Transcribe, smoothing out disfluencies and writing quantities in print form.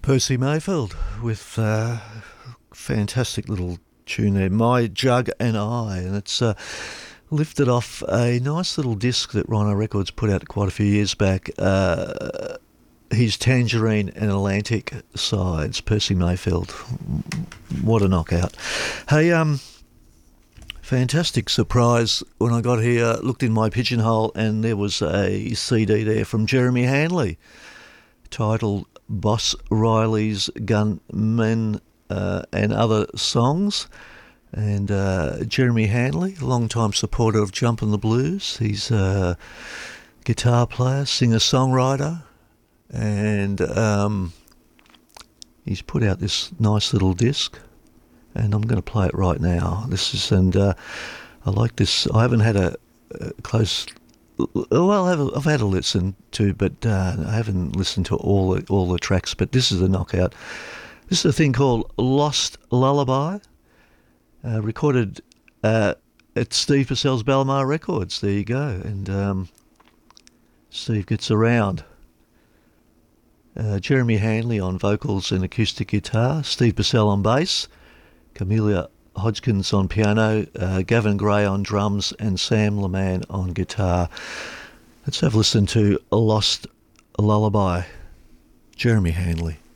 Percy Mayfield with fantastic little tune there, My Jug and I, and it's lifted off a nice little disc that Rhino Records put out quite a few years back. His Tangerine and Atlantic sides, Percy Mayfield. What a knockout. Hey, fantastic surprise when I got here, looked in my pigeonhole, and there was a CD there from Jeremy Hanley titled Boss Riley's Gunmen and Other Songs. And Jeremy Hanley, long-time supporter of Jumpin' the Blues. He's a guitar player, singer-songwriter, and he's put out this nice little disc, and I'm going to play it right now. I like this. I haven't had a close. Well, I've had a listen to, but I haven't listened to all the tracks. But this is a knockout. This is a thing called Lost Lullaby, recorded at Steve Purcell's Belmar Records. There you go. And Steve gets around. Jeremy Hanley on vocals and acoustic guitar, Steve Purcell on bass, Camelia Hodgkins on piano, Gavin Gray on drums, and Sam Leman on guitar. Let's have a listen to Lost Lullaby, Jeremy Hanley.